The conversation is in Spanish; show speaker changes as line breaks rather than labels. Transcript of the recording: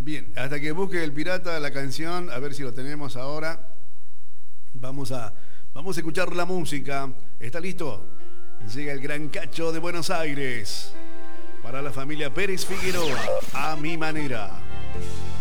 Bien, hasta que busque el pirata la canción, a ver si lo tenemos ahora. Vamos a escuchar la música. ¿Está listo? Llega el Gran Cacho de Buenos Aires. Para la familia Pérez Figueroa, a mi manera.